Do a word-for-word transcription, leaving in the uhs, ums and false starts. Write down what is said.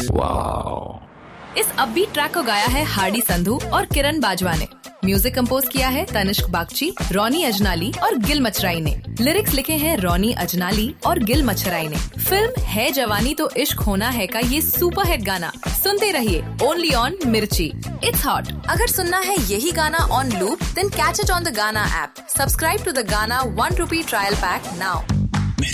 इस upbeat track को गाया है हार्डी संधू और किरण बाजवा ने। म्यूजिक कंपोज किया है तनिष्क बागची, रॉनी अजनाली और गिल मचराई ने। लिरिक्स लिखे हैं रॉनी अजनाली और गिल मचराई ने। फिल्म है जवानी तो इश्क होना है का ये सुपर हिट गाना सुनते रहिए ओनली ऑन मिर्ची। It's hot. अगर सुनना है यही गाना on loop, then catch it on the गाना ऐप। सब्सक्राइब टू द गाना one rupee trial pack now.